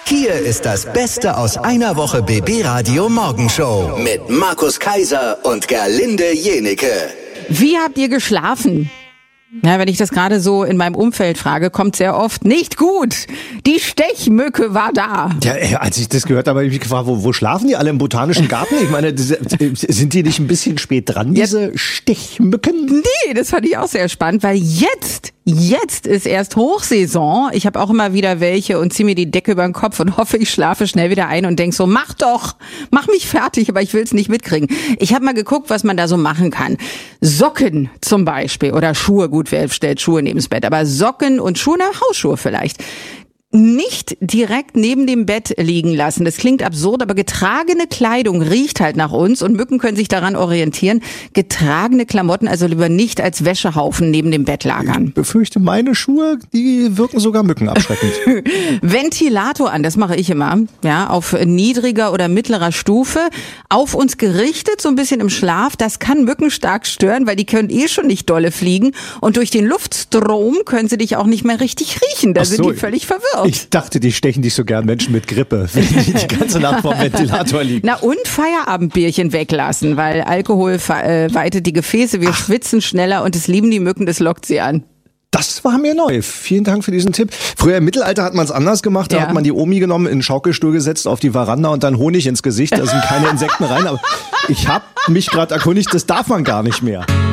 Hier ist das Beste aus einer Woche BB Radio Morgenshow mit Markus Kaiser und Gerlinde Jenecke. Wie habt ihr geschlafen? Ja, wenn ich das gerade so in meinem Umfeld frage, kommt sehr oft nicht gut. Die Stechmücke war da. Ja, als ich das gehört habe, habe ich mich gefragt, wo schlafen die alle im Botanischen Garten? Ich meine, sind die nicht ein bisschen spät dran, diese Stechmücken? Nee, das fand ich auch sehr spannend, weil jetzt ist erst Hochsaison. Ich habe auch immer wieder welche und ziehe mir die Decke über den Kopf und hoffe, ich schlafe schnell wieder ein und denk so, mach mich fertig, aber ich will es nicht mitkriegen. Ich habe mal geguckt, was man da so machen kann. Socken zum Beispiel oder Schuhe, gut, wer stellt Schuhe neben's Bett, aber Socken und Schuhe, Hausschuhe vielleicht. Nicht direkt neben dem Bett liegen lassen. Das klingt absurd, aber getragene Kleidung riecht halt nach uns und Mücken können sich daran orientieren. Getragene Klamotten also lieber nicht als Wäschehaufen neben dem Bett lagern. Ich befürchte, meine Schuhe, die wirken sogar Mücken abschreckend. Ventilator an, das mache ich immer, ja, auf niedriger oder mittlerer Stufe, auf uns gerichtet, so ein bisschen im Schlaf. Das kann Mücken stark stören, weil die können schon nicht dolle fliegen und durch den Luftstrom können sie dich auch nicht mehr richtig riechen. Da sind die völlig verwirrt. Ich dachte, die stechen dich so gern Menschen mit Grippe, wenn die ganze Nacht vorm Ventilator liegen. Na und Feierabendbierchen weglassen, weil Alkohol weitet die Gefäße, wir schwitzen schneller und es lieben die Mücken, das lockt sie an. Das war mir neu. Vielen Dank für diesen Tipp. Früher im Mittelalter hat man es anders gemacht. Da hat man die Omi genommen, in den Schaukelstuhl gesetzt, auf die Veranda und dann Honig ins Gesicht. Da sind keine Insekten rein. Aber ich habe mich gerade erkundigt, das darf man gar nicht mehr.